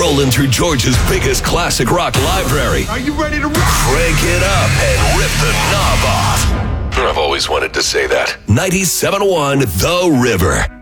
Rolling through Georgia's biggest classic rock library. Are you ready to rock? Crank it up and rip the knob off. I've always wanted to say that. 97.1 The River.